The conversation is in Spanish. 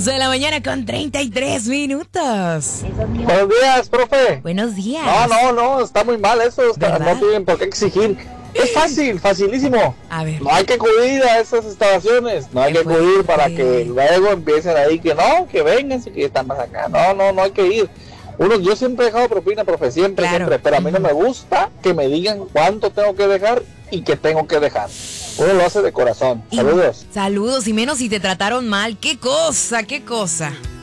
11 de la mañana con 33 minutos. Buenos días, profe. Buenos días. No, está muy mal eso. No tienen por qué exigir. Es fácil, facilísimo. A ver. No hay que acudir a esas instalaciones. No hay que acudir para que luego empiecen ahí que no, que vengan, que están más acá. No hay que ir. Yo siempre he dejado propina, profe, siempre, pero a mí no me gusta que me digan cuánto tengo que dejar y qué tengo que dejar. Uno lo hace de corazón. Saludos. Saludos, y menos si te trataron mal. ¿Qué cosa?